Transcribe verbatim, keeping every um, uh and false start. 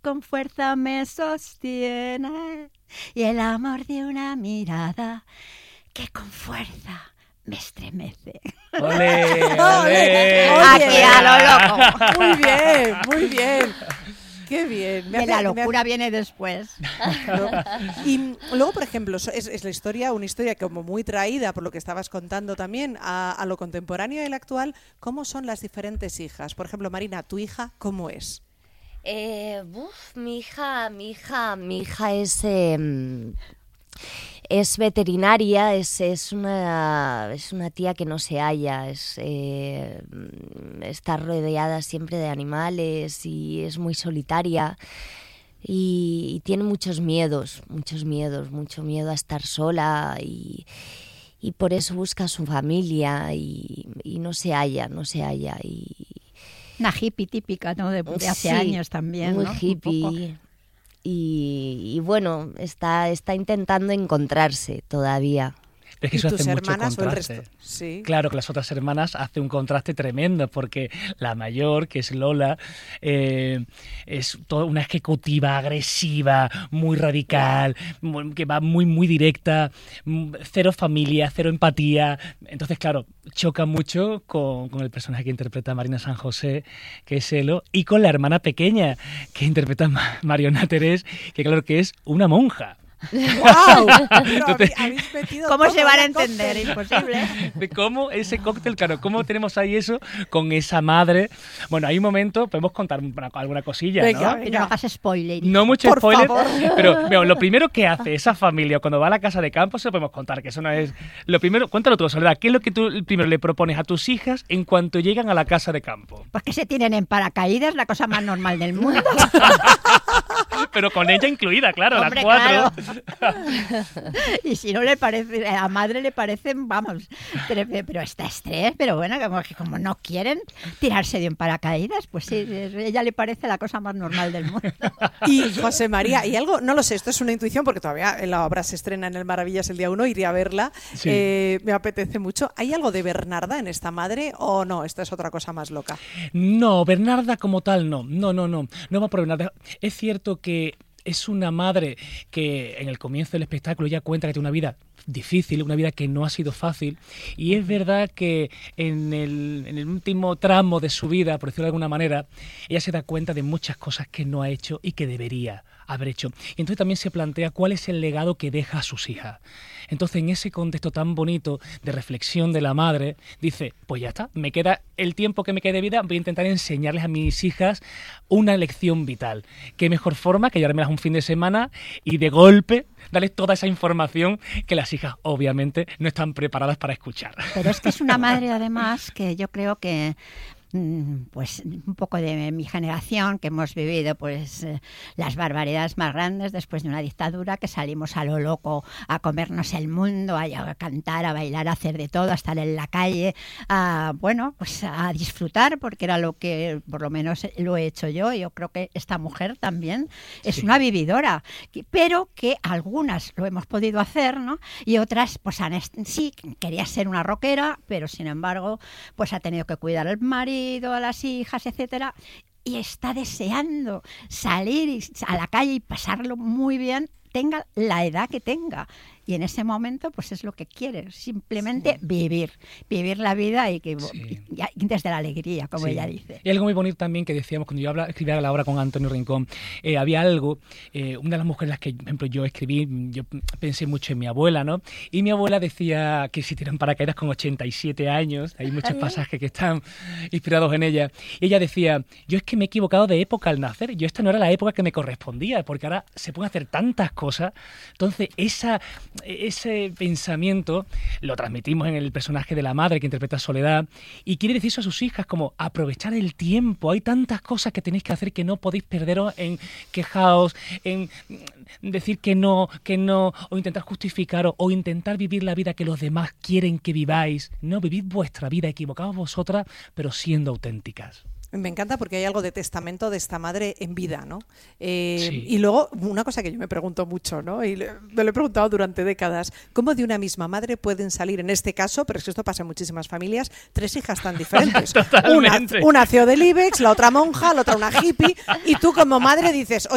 con fuerza me sostiene y el amor de una mirada que con fuerza me estremece. ¡Ole! ¡Ole! Aquí a lo loco. Muy bien, muy bien. Qué bien. Me hace, la locura me hace... viene después. ¿No? Y luego, por ejemplo, es, es la historia, una historia como muy traída por lo que estabas contando también a, a lo contemporáneo y el actual. ¿Cómo son las diferentes hijas? Por ejemplo, Marina, ¿tu hija cómo es? Eh, uf, mi hija, mi hija, mi hija es... Eh, Es veterinaria, es, es, una, es una tía que no se halla, es, eh, está rodeada siempre de animales y es muy solitaria y, y tiene muchos miedos, muchos miedos, mucho miedo a estar sola y, y por eso busca a su familia y, y no se halla, no se halla. Y, una hippie típica, ¿no? De, de hace sí, años también, muy ¿no? hippie. Y, y bueno, está, está intentando encontrarse todavía. Es que ¿Y eso tus hace mucho hermanas contraste. o el resto? Sí. Claro que las otras hermanas hace un contraste tremendo porque la mayor, que es Lola, eh, es toda una ejecutiva agresiva, muy radical, muy, que va muy muy directa, cero familia, cero empatía. Entonces, claro, choca mucho con, con el personaje que interpreta Marina San José, que es Elo, y con la hermana pequeña que interpreta Mariona Terés, que claro que es una monja. ¡Wow! Entonces, habéis metido ¿cómo se van a cóctel? entender? Imposible. De cómo ese cóctel, claro, cómo tenemos ahí eso con esa madre. Bueno, hay un momento, podemos contar una, alguna cosilla, venga, ¿no? venga. Pero no hagas spoiler. No mucho Por spoiler, favor. pero bueno, lo primero que hace esa familia cuando va a la casa de campo, se lo podemos contar, que eso no es... Lo primero, cuéntalo tú, Soledad, ¿qué es lo que tú primero le propones a tus hijas en cuanto llegan a la casa de campo? Pues que se tienen en paracaídas, la cosa más normal del mundo. Pero con ella incluida, claro, Hombre, las cuatro. claro. Y si no le parece, a la madre le parecen, vamos, pero, pero está estrés, pero bueno, como que como no quieren tirarse de un paracaídas, pues sí, ella le parece la cosa más normal del mundo. Y José María, y algo, no lo sé, esto es una intuición porque todavía la obra se estrena en el Maravillas el día uno, iré a verla, Sí. eh, me apetece mucho. ¿Hay algo de Bernarda en esta madre o no? Esta es otra cosa más loca. No, Bernarda como tal no, no, no, no, no va por Bernarda. Es cierto que es una madre que en el comienzo del espectáculo ya cuenta que tiene una vida difícil, una vida que no ha sido fácil, y es verdad que en el, en el último tramo de su vida, por decirlo de alguna manera, ella se da cuenta de muchas cosas que no ha hecho y que debería haber hecho. Y entonces también se plantea cuál es el legado que deja a sus hijas. Entonces, en ese contexto tan bonito de reflexión de la madre, dice, pues ya está, me queda el tiempo que me quede de vida, voy a intentar enseñarles a mis hijas una lección vital. Qué mejor forma que llevármelas un fin de semana y de golpe darles toda esa información que las hijas obviamente no están preparadas para escuchar. Pero es que es una madre además que yo creo que pues un poco de mi generación, que hemos vivido pues eh, las barbaridades más grandes después de una dictadura, que salimos a lo loco a comernos el mundo, a, a cantar, a bailar, a hacer de todo, a estar en la calle, a bueno, pues a disfrutar, porque era lo que por lo menos lo he hecho yo. Yo creo que esta mujer también es Sí. una vividora, pero que algunas lo hemos podido hacer, ¿no? Y otras pues han est- sí, quería ser una rockera, pero sin embargo pues ha tenido que cuidar al marido, a las hijas, etcétera, y está deseando salir a la calle y pasarlo muy bien, tenga la edad que tenga. Y en ese momento, pues es lo que quiere, simplemente sí. vivir, vivir la vida y que sí. y desde la alegría, como sí. ella dice. Y algo muy bonito también que decíamos cuando yo habla, escribía la obra con Antonio Rincón, eh, había algo, eh, una de las mujeres las que, por ejemplo, yo escribí, yo pensé mucho en mi abuela, ¿no? Y mi abuela decía que si tiran paracaídas con ochenta y siete años, hay muchos pasajes que están inspirados en ella, y ella decía, yo es que me he equivocado de época al nacer, yo esta no era la época que me correspondía, porque ahora se pueden hacer tantas cosas, entonces esa... ese pensamiento lo transmitimos en el personaje de la madre que interpreta Soledad y quiere decir eso a sus hijas como aprovechar el tiempo, hay tantas cosas que tenéis que hacer que no podéis perderos en quejaos, en decir que no, que no, o intentar justificaros o intentar vivir la vida que los demás quieren que viváis. No, vivid vuestra vida, equivocaos vosotras, pero siendo auténticas. Me encanta porque hay algo de testamento de esta madre en vida, ¿no? Eh, sí. Y luego, una cosa que yo me pregunto mucho, ¿no? Y le, me lo he preguntado durante décadas, ¿cómo de una misma madre pueden salir, en este caso, pero es que esto pasa en muchísimas familias, tres hijas tan diferentes? una, una C E O del IBEX, la otra monja, la otra una hippie, y tú como madre dices,